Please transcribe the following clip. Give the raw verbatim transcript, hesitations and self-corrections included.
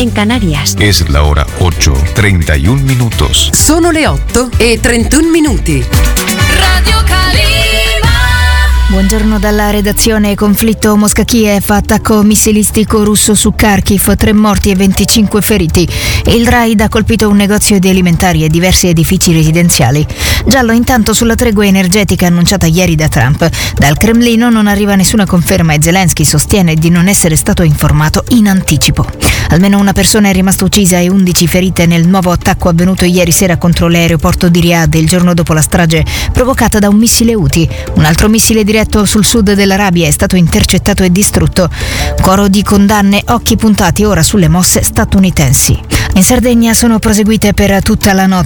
en Canarias. Es la hora ocho, treinta y un minutos. Sono le otto e trentuno minuti. Radio Calima. Buongiorno dalla redazione. Conflitto Mosca-Kiev, attacco missilistico russo su Kharkiv, tre morti e venticinque feriti. Il raid ha colpito un negozio di alimentari e diversi edifici residenziali. Giallo intanto sulla tregua energetica annunciata ieri da Trump. Dal Cremlino non arriva nessuna conferma e Zelensky sostiene di non essere stato informato in anticipo. Almeno una persona è rimasta uccisa e undici ferite nel nuovo attacco avvenuto ieri sera contro l'aeroporto di Riyadh, il giorno dopo la strage provocata da un missile Houthi. Un altro missile diretto sul sud dell'Arabia è stato intercettato e distrutto. Coro di condanne, occhi puntati ora sulle mosse statunitensi. In Sardegna sono proseguite per tutta la notte